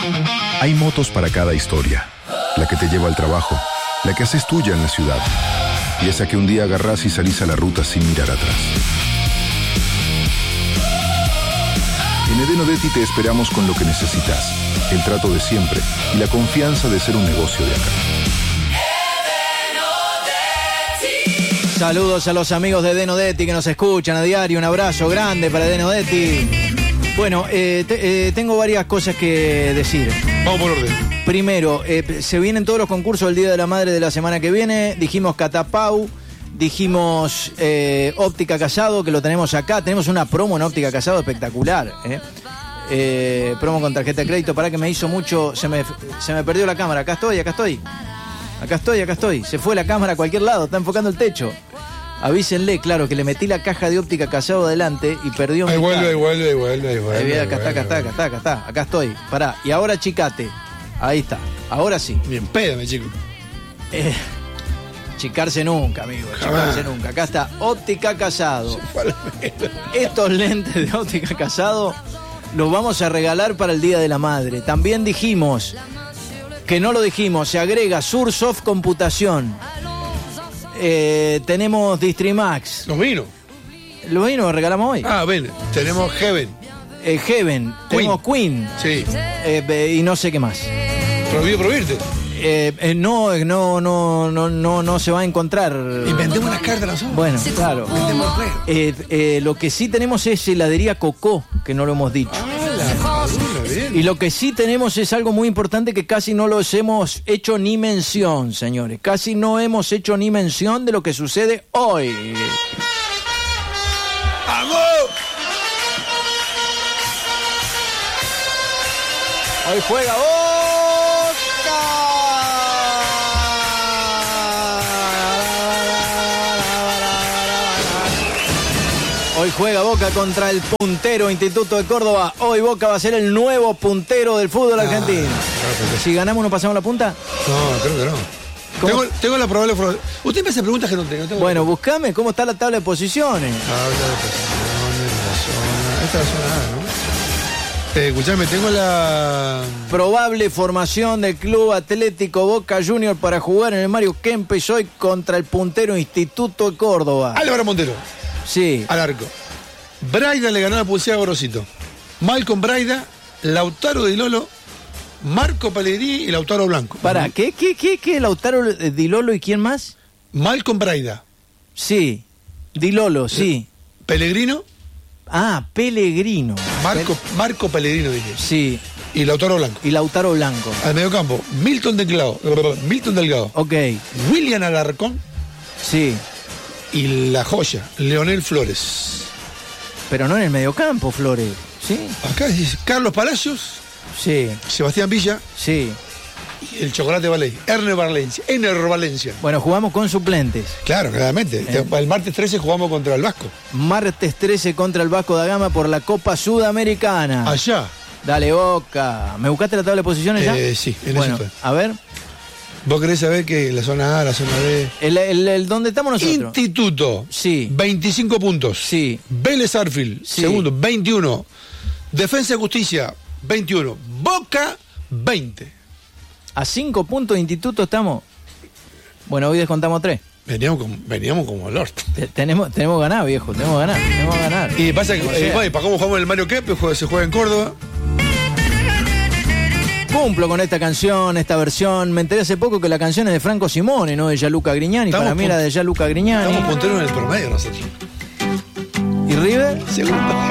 Hay motos para cada historia. La que te lleva al trabajo, la que haces tuya en la ciudad, y esa que un día agarrás y salís a la ruta sin mirar atrás. En Edén Odetti te esperamos con lo que necesitas, el trato de siempre y la confianza de ser un negocio de acá. Saludos a los amigos de Edén Odetti que nos escuchan a diario. Un abrazo grande para Edén Odetti. Bueno, tengo varias cosas que decir. Vamos por orden. Primero, se vienen todos los concursos del Día de la Madre de la semana que viene. Dijimos Catapau, dijimos Óptica Casado, que lo tenemos acá. Tenemos una promo en Óptica Casado espectacular. Promo con tarjeta de crédito. Para que me hizo mucho. Se me perdió la cámara. Acá estoy. Se fue la cámara a cualquier lado. Está enfocando el techo. Avísenle, claro, que le metí la caja de Óptica Casado adelante y perdió. Ahí vuelve. Acá está. Acá estoy. Pará. Y ahora achicate. Ahí está. Ahora sí. Bien, pédame, chico. Chicarse nunca, amigo. Chicarse nunca. Acá está Óptica Casado. Estos lentes de Óptica Casado los vamos a regalar para el Día de la Madre. También dijimos, que no lo dijimos, se agrega Sursoft Computación. Tenemos Distrimax. Los vinos regalamos hoy. Ven, tenemos Heaven. Heaven. Tenemos Queen. Sí. Y no sé qué más. Prohibido prohibirte. No se va a encontrar. Inventemos unas cartas nosotros. Bueno, claro. Lo que sí tenemos es heladería Cocó, que no lo hemos dicho. Y lo que sí tenemos es algo muy importante que casi no los hemos hecho ni mención, señores. Casi no hemos hecho ni mención de lo que sucede hoy. ¡Vamos! Hoy juega Boca. Hoy juega Boca contra el puntero Instituto de Córdoba. Hoy Boca va a ser el nuevo puntero del fútbol argentino. Si ganamos, ¿no pasamos la punta? No, creo que no. Tengo la probable. Usted me hace preguntas que no tengo. Bueno, buscame cómo está la tabla de posiciones. Esta es la zona A, ¿no? Escuchame, tengo la probable formación del Club Atlético Boca Junior para jugar en el Mario Kempes hoy contra el puntero Instituto de Córdoba. Álvaro Montero. Sí. Al arco. Braida le ganó la pulsera a Gorosito. Malcolm Braida, Lautaro Di Lolo, Marco Pellegrini y Lautaro Blanco. Pará, ¿qué? ¿Lautaro Di Lolo y quién más? Malcolm Braida. Sí. Di Lolo, sí. Pellegrino. Pellegrino. Marco Pellegrino, dije. Sí. Y Lautaro Blanco. Al mediocampo, Milton Delgado. Ok. William Alarcón. Sí. Y la joya, Leonel Flores. Pero no en el mediocampo, Flores. ¿Sí? Acá dice Carlos Palacios. Sí. Sebastián Villa. Sí. Y el Chocolate Valey. Ener Valencia. Bueno, jugamos con suplentes. Claro, claramente. El martes 13 jugamos contra el Vasco. Martes 13 contra el Vasco da Gama por la Copa Sudamericana. Allá. Dale, Boca. ¿Me buscaste la tabla de posiciones ya? Sí. Bueno, a ver. ¿Vos querés saber que la zona A, la zona B? El donde estamos nosotros. Instituto. Sí. 25 puntos. Sí. Vélez Arfield, sí. Segundo, 21. Defensa y Justicia, 21. Boca, 20. A 5 puntos de Instituto estamos. Bueno, hoy descontamos 3. Veníamos como el orto. Tenemos ganado, viejo. Tenemos ganar. Y pasa que, para cómo jugamos en el Mario Kempes, se juega en Córdoba. Cumplo con esta canción, esta versión. Me enteré hace poco que la canción es de Franco Simone, no de Gianluca Grignani. Para mí era de Gianluca Grignani. Estamos punteros en el promedio nosotros. ¿Y River? Segundo.